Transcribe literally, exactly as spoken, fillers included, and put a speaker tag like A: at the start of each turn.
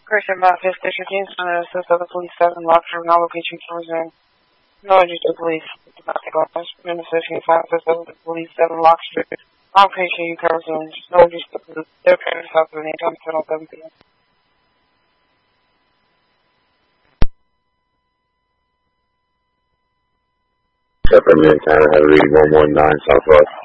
A: Christian Baptist District Kingston, and assist of the police seven locked room, now location cruising. No register police, domestic office, and associate five, assist of the police seven locked street. Location you cruising, no register police, their parents have to name time ten oh seven p m.
B: Peppermint Town, have read one one nine Southwest.